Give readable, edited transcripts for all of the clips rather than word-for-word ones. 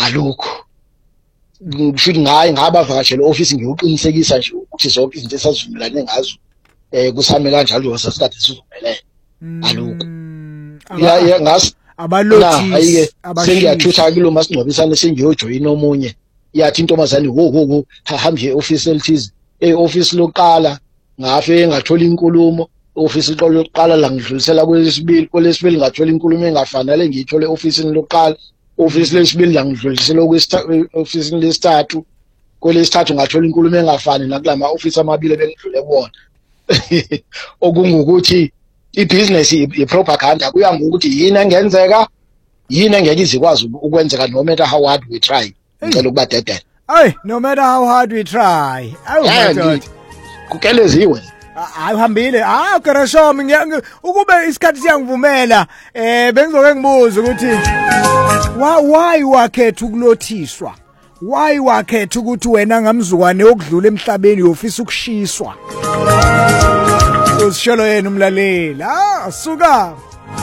alukho. Ngisho ngaye ngabavakashela office ngiyoqinisekisa nje ukuthi zonke izinto esazivumelane ngazo kusame kanjalo sasikade sivumelene. Alukho. Ya ngasi abalothisi sengiyathutha kilo masingcwabisane sengiyojoyina omunye yathi intombazane wo hamba e-office elithize office lokuqala ngafe ngathola inkulumo office lokuqala la ngidlulisela kwelesibili ngathola inkulumo engafanele ngiyithole officeini lokuqala office lesibili la ngidlulisela officeini lesithathu kwelesithathu ngathola inkulumo engafani nakulama office amabili bengidlule kuwona okungukuthi ibusiness ipropaganda kuya ngokuthi yini engenzeka yini engeke izikwazi ukwenzeka no matter how hard we try ngicela ukuba dedela no matter how hard we try kukeleziwe uhambile Gershom ukube isikhathi siyangivumela bengizoke ngibuza ukuthi why wakhetha ukulothiswa why wakhetha ukuthi wena ngamzukwane okudlula emhlabeni uyofisa ukushiswa usisholo yena umlaleli suka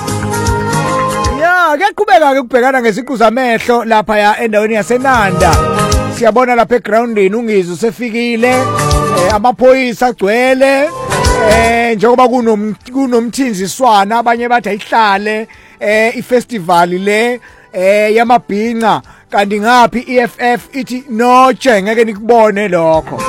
kuyaqhubeka ke ukubhekana ngeziqu zamehlo lapha ya endaweni yaseNanda siyabona lapha egroundini ungizwe sefikile amaphoyisa agcwele njengoba kunomthinziswana abanye bathi ayihlale ifestival le yamabhinqa kanti ngapi EFF ithi no ngeke nikubone lokho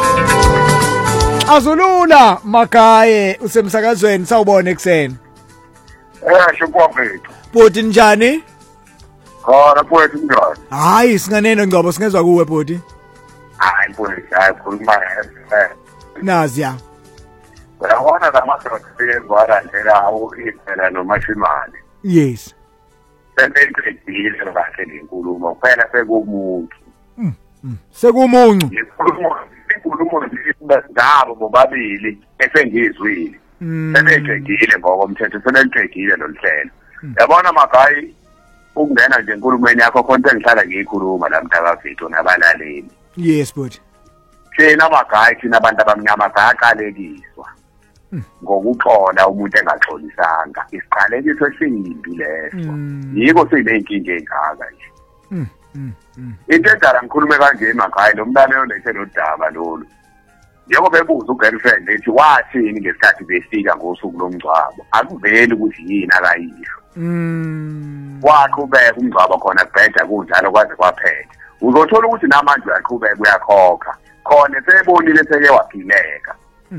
azulula Magaye usemsakazweni sawubona ekseni shukubethu bhuti njani khona bhuti njani hayi singaneno ngcobo singezwe kuwe bhuti hayi bhuti khuluma naziya uyabona lamadoda siyezwala ndlela awukhipela nomashimane yes senenqedile kahle lenkulumo kuphela sekumuntu sekumuncu inkulumo ngabo bobabili esengizwile seneqedile ngokomthetho seneqedile lo hlelo yabona Magayi ukungena nje enkulumweni yakho konke engihlala ngiyikhuluma la mntakavito nabalaleli yes but thina Magayi thina abantu abamnyama bayaqalekiswa ngokuxola umuntu engaxolisanga isiqalekiso esimbi leso yiko sinenkinga engaka nje into edala ngikhulume kanje Magayi lo mlalelo lethe lodaba lolu yebo bebuza ugirlfriend ethi wathini ngesikhathi befika ngosuku lomngcwabo akuveli ukuthi yini akayisho waqhubeka umngcwabo khona kubhedla kunjalo kwaze kwaphela uzothola ukuthi namanje uyaqhubeka uyakhokha khona sebonile seke waphileka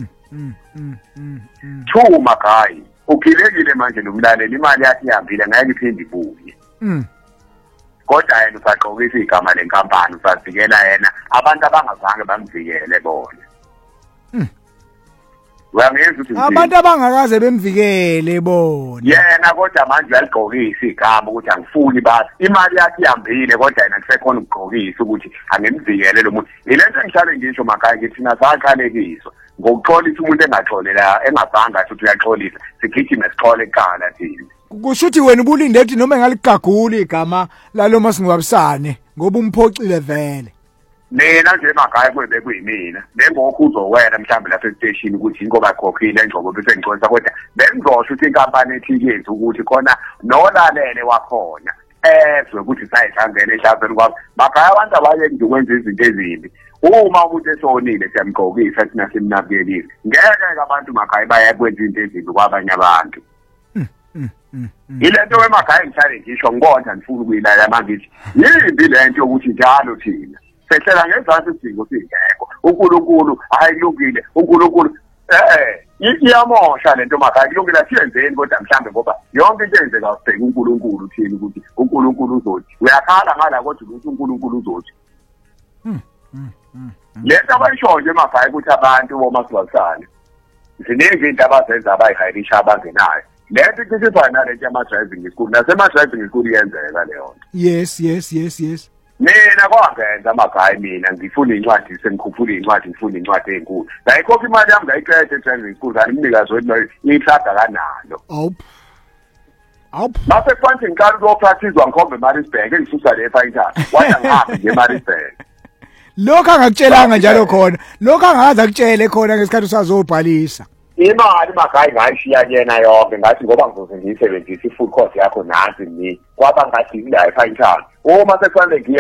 Magayi uphilekile manje nomlaleli imali yakhe ihambile ngeke iphinde ibuye kodwa yena usaqokisa igama lenkampani usavikela yena abantu abangazange bamvikele bona abantu abangakaze bemvikele bona yena kodwa manje uyaligqokisa igama ukuthi angifuni bathi imali yakhe ihambile kodwa yena kusekhona ukugqokisa ukuthi angemvikele lo muntu ilento engihlale ngisho Magayi ngithi thina saqalekiswa ngokuxolisa umuntu engaxolela engazange athi uyaxolisa sigijime sixole eqala thina kusho ukuthi wena ubulinde ethi noma engaligagula igama lalo masingwabisane ngoba umphocile vele mina nje Magayi kwebe kuyimina bengokho uzowena mhlambe lapha estation ukuthi ingoba khokhile engcobo bese ngixolisa kodwa bengizosho ukuthi inkampani ethikezi ukuthi khona nolalele wakhona ezwe ukuthi sayihambele ehlazweni kwami Magayi abantu abayenza ukwenza izinto ezimbi uma umuntu esonile siyamgqokisa thina simnakelile ngeke abantu Magayi bayakwenza izinto ezimbi kwabanye abantu ilento weMagayi ngihlale ngisho ngibona ngifuna ukuyilala manje yimbi lento yokuthi njalo thina sehlela ngezansi isidingo singekho uNkulunkulu ayilungile uNkulunkulu iyamosha lento Magayi kulungile siyenzeni kodwa mhlambe ngoba yonke into eyenzeka usibheka uNkulunkulu thina ukuthi uNkulunkulu uzothi uyakhala ngala kodwa ukuthi uNkulunkulu uzothi lento abayisho nje Magayi ukuthi abantu bomasibasana ziningi izinto abazenza abayihayilisha abangenayo lento isifana nalento yama-driving school nasema-driving school iyenzeka leyo nto yes mina kwangenza Magayi mina ngifuna incwadi sengikhuphula incwadi ngifuna incwadi enkulu ngayikhopha imali yami ngayiqeda e-driving school kanimnikazi wethu iyihlada kanalo mase kwanti ngiqala ukuyopractice ngikhombe eMaritzburg engisusa le eFayitana wathi angihambe nje eMaritzburg lokho angakutshelanga njalo khona lokho angaza kutshele khona ngesikhathi usazobhalisa imali Magayi ngayishiya yena yonke ngathi ngoba ngizoze ngiyisebenzise i-full course yakho nansi ni kwaba ngathi la eFayitana uma sekufanele ngiye